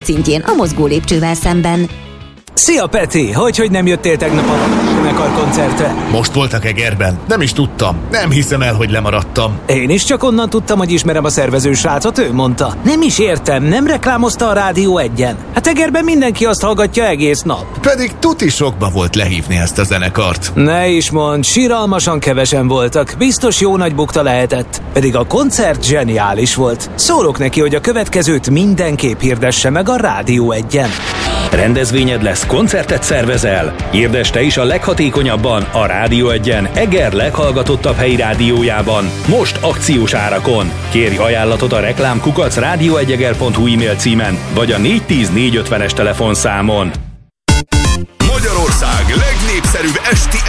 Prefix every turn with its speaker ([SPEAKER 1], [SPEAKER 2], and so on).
[SPEAKER 1] szintjén a mozgó lépcsővel szemben.
[SPEAKER 2] Szia Peti! Hogy nem jöttél tegnap a zenekar koncertre?
[SPEAKER 3] Most voltak Egerben. Nem is tudtam. Nem hiszem el, hogy lemaradtam.
[SPEAKER 2] Én is csak onnan tudtam, hogy ismerem a szervező srácot, ő mondta. Nem is értem, nem reklámozta a Rádió 1-en. Hát Egerben mindenki azt hallgatja egész nap.
[SPEAKER 3] Pedig tuti sokba volt lehívni ezt a zenekart.
[SPEAKER 2] Ne is mondd, siralmasan kevesen voltak. Biztos jó nagy bukta lehetett. Pedig a koncert zseniális volt. Szólok neki, hogy a következőt mindenképp hirdesse meg a Rádió 1-en.
[SPEAKER 4] Rendezvényed lesz, koncertet szervezel? Hirdesd te is a leghatékonyabban a Rádió 1-en Eger leghallgatottabb helyi rádiójában, most akciós árakon. Kérj ajánlatot a reklám@radio1eger.hu e-mail címen, vagy a 410 450-es telefonszámon.
[SPEAKER 3] Magyarország legnépszerűbb esti